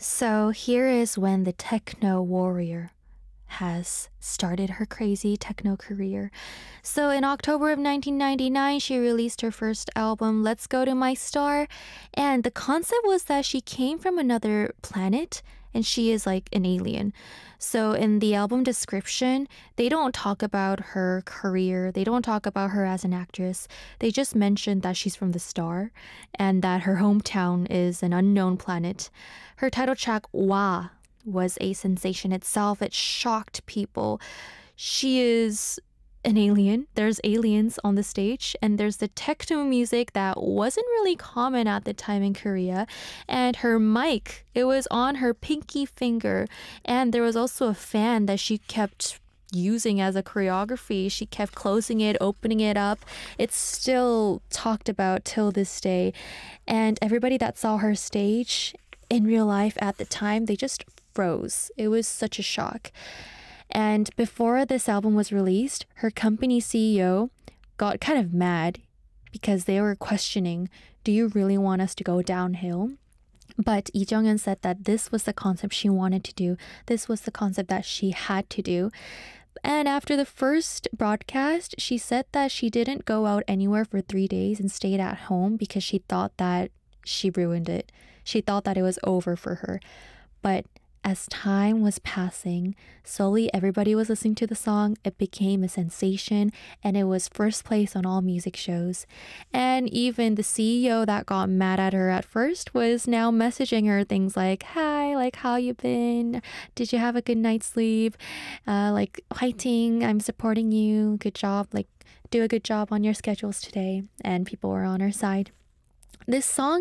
So here is when the techno warrior has started her crazy techno career. So in October of 1999, she released her first album, Let's Go to My Star. And the concept was that she came from another planet and she is like an alien. So in the album description, they don't talk about her career, they don't talk about her as an actress. They just mention that she's from the star and that her hometown is an unknown planet. Her title track, Wa, was a sensation itself. It shocked people. She is an alien. There's aliens on the stage, and there's the techno music that wasn't really common at the time in Korea. And her mic, it was on her pinky finger, and there was also a fan that she kept using as a choreography. She kept closing it, opening it up. It's still talked about till this day. And everybody that saw her stage in real life at the time, they just froze. It was such a shock. And before this album was released, her company CEO got kind of mad because they were questioning, do you really want us to go downhill? But Lee Jung-eun said that this was the concept she wanted to do. This was the concept that she had to do. And after the first broadcast, she said that she didn't go out anywhere for 3 days and stayed at home because she thought that she ruined it. She thought that it was over for her. But as time was passing, slowly everybody was listening to the song. It became a sensation and it was first place on all music shows. And even the CEO that got mad at her at first was now messaging her things like, hi, like how you been? Did you have a good night's sleep? Like, fighting, I'm supporting you. Good job. Like, do a good job on your schedules today. And people were on her side. This song